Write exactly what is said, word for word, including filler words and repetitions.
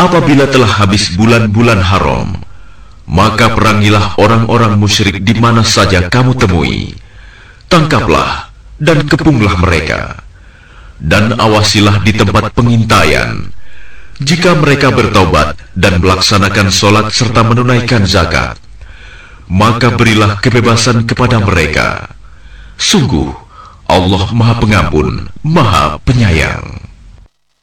Apabila telah habis bulan-bulan haram, maka perangilah orang-orang musyrik di mana saja kamu temui. Tangkaplah dan kepunglah mereka, dan awasilah di tempat pengintaian. Jika mereka bertaubat dan melaksanakan sholat serta menunaikan zakat, maka berilah kebebasan kepada mereka. Sungguh, Allah Maha Pengampun, Maha Penyayang.